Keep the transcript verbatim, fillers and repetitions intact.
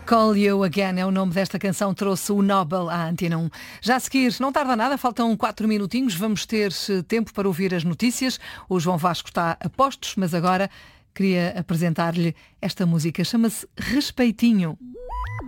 Call You Again é o nome desta canção, trouxe o Nobel à Antena um. Já a seguir, não tarda nada, faltam quatro minutinhos, vamos ter tempo para ouvir as notícias. O João Vasco está a postos, mas agora queria apresentar-lhe esta música, chama-se Respeitinho.